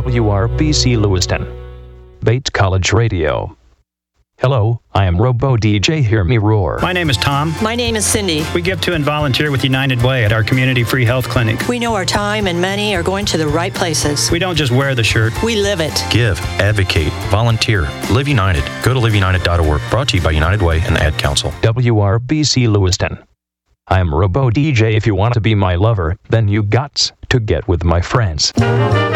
WRBC Lewiston. Bates College Radio. Hello, I am Robo DJ Hear Me Roar. My name is Tom. My name is Cindy. We give to and volunteer with United Way at our community free health clinic. We know our time and money are going to the right places. We don't just wear the shirt. We live it. Give, advocate, volunteer, Live United. Go to liveunited.org. Brought to you by United Way and the Ad Council. WRBC Lewiston. I am Robo DJ. If you want to be my lover, then you got to get with my friends.